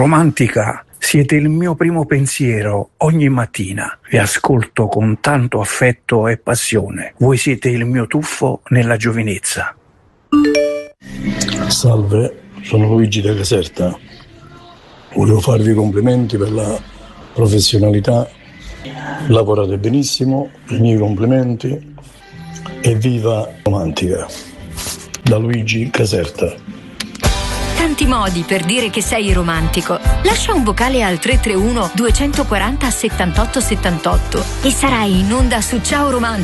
Romantica, siete il mio primo pensiero ogni mattina. Vi ascolto con tanto affetto e passione. Voi siete il mio tuffo nella giovinezza. Salve, sono Luigi da Caserta. Volevo farvi i complimenti per la professionalità. Lavorate benissimo, i miei complimenti. E viva Romantica. Da Luigi Caserta. Tanti modi per dire che sei romantico. Lascia un vocale al 331 240 78 78 e sarai in onda su Ciao Romantico.